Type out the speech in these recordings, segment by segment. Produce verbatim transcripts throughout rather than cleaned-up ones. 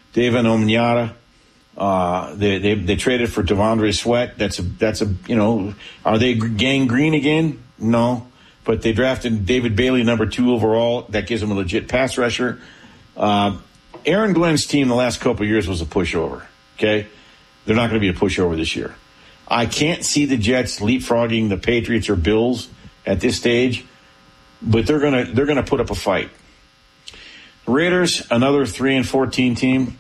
David Onyemata. Uh, they, they they traded for Devondre Sweat. That's a that's a you know, are they gang green again? No, but they drafted David Bailey, number two overall. That gives them a legit pass rusher. Uh, Aaron Glenn's team the last couple of years was a pushover. Okay, they're not going to be a pushover this year. I can't see the Jets leapfrogging the Patriots or Bills at this stage, but they're gonna they're gonna put up a fight. Raiders, another three and fourteen team.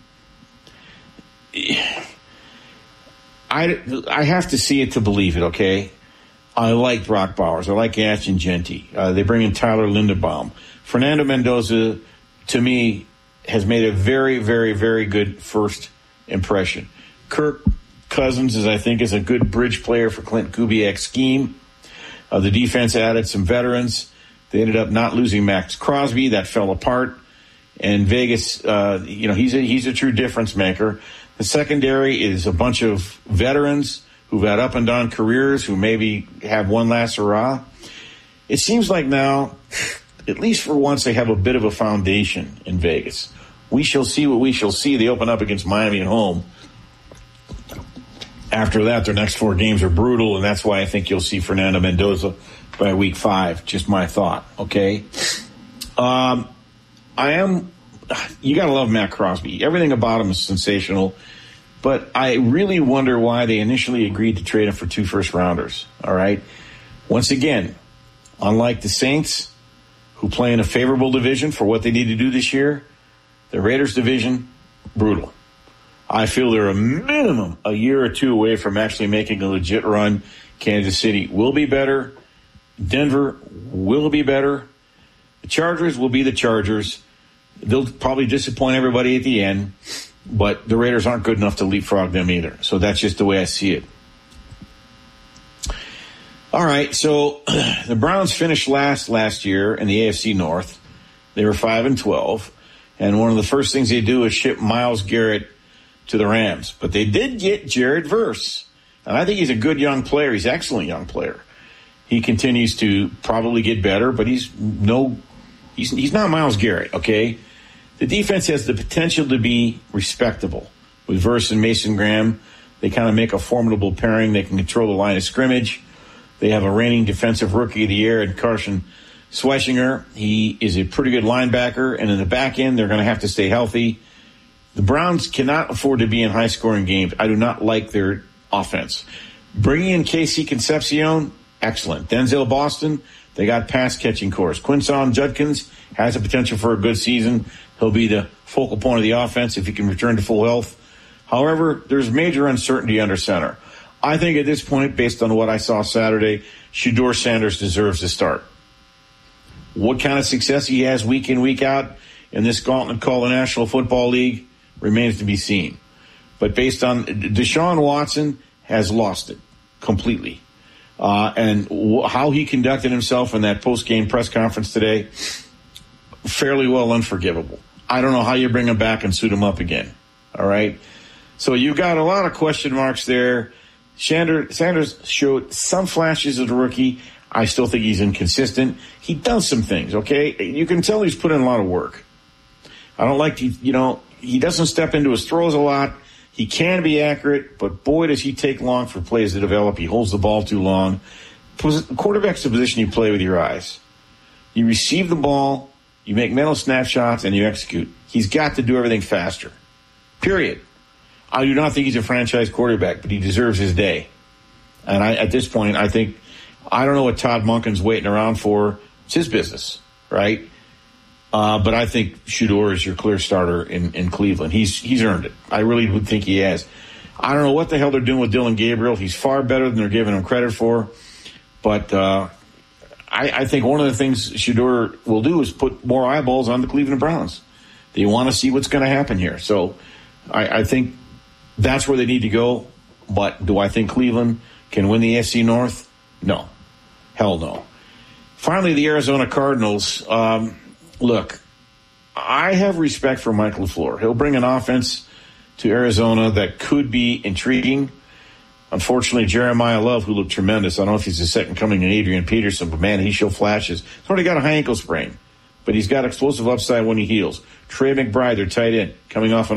I, I have to see it to believe it, okay? I like Brock Bowers. I like Ashton Genty. Uh, they bring in Tyler Linderbaum. Fernando Mendoza, to me, has made a very, very, very good first impression. Kirk Cousins, is I think, is a good bridge player for Clint Kubiak's scheme. Uh, the defense added some veterans. They ended up not losing Max Crosby. That fell apart. And Vegas, uh, you know, he's a, he's a true difference maker. The secondary is a bunch of veterans who've had up and down careers, who maybe have one last hurrah. It seems like now, at least for once, they have a bit of a foundation in Vegas. We shall see what we shall see. They open up against Miami at home. After that, their next four games are brutal, and that's why I think you'll see Fernando Mendoza by week five. Just my thought, okay? Um, I am... You got to love Matt Crosby. Everything about him is sensational. But I really wonder why they initially agreed to trade him for two first-rounders, all right? Once again, unlike the Saints, who play in a favorable division for what they need to do this year, the Raiders division, brutal. I feel they're a minimum a year or two away from actually making a legit run. Kansas City will be better. Denver will be better. The Chargers will be the Chargers. They'll probably disappoint everybody at the end, but the Raiders aren't good enough to leapfrog them either. So that's just the way I see it. All right, so the Browns finished last last year in the A F C North. They were five and twelve, and one of the first things they do is ship Myles Garrett to the Rams. But they did get Jared Verse, and I think he's a good young player. He's an excellent young player. He continues to probably get better, but he's no, he's he's not Myles Garrett, okay? The defense has the potential to be respectable. With Verse and Mason Graham, they kind of make a formidable pairing. They can control the line of scrimmage. They have a reigning defensive rookie of the year in Carson Schweizinger. He is a pretty good linebacker, and in the back end, they're going to have to stay healthy. The Browns cannot afford to be in high-scoring games. I do not like their offense. Bringing in K C Concepcion, excellent. Denzel Boston, they got pass-catching cores. Quinson Judkins has the potential for a good season. He'll be the focal point of the offense if he can return to full health. However, there's major uncertainty under center. I think at this point, based on what I saw Saturday, Shedeur Sanders deserves to start. What kind of success he has week in, week out in this gauntlet called the National Football League remains to be seen. But based on Deshaun Watson has lost it completely. Uh, and w- how he conducted himself in that post-game press conference today, fairly well unforgivable. I don't know how you bring him back and suit him up again. All right? So you've got a lot of question marks there. Sanders showed some flashes as a rookie. I still think he's inconsistent. He does some things, okay? You can tell he's put in a lot of work. I don't like, to, you know, he doesn't step into his throws a lot. He can be accurate, but boy, does he take long for plays to develop. He holds the ball too long. Quarterback's the position you play with your eyes. You receive the ball, you make mental snapshots, and you execute. He's got to do everything faster. Period. I do not think he's a franchise quarterback, but he deserves his day. And I, at this point, I think, I don't know what Todd Monken's waiting around for. It's his business, right? Uh, but I think Shedeur is your clear starter in, in Cleveland. He's he's earned it. I really would think he has. I don't know what the hell they're doing with Dylan Gabriel. He's far better than they're giving him credit for. But uh, I, I think one of the things Shedeur will do is put more eyeballs on the Cleveland Browns. They want to see what's going to happen here. So I, I think that's where they need to go. But do I think Cleveland can win the A F C North? No. Hell no. Finally, the Arizona Cardinals. Um, look, I have respect for Mike LaFleur. He'll bring an offense to Arizona that could be intriguing. Unfortunately, Jeremiah Love, who looked tremendous, I don't know if he's the second coming in Adrian Peterson, but man, he showed flashes. He's already got a high ankle sprain, but he's got explosive upside when he heals. Trey McBride, their tight end, coming off an